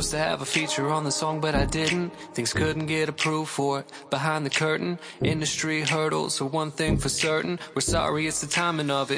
supposed to have a feature on the song, but I didn't. Things couldn't get approved for it. Behind the curtain, industry hurdles are one thing for certain. We're sorry, it's the timing of it.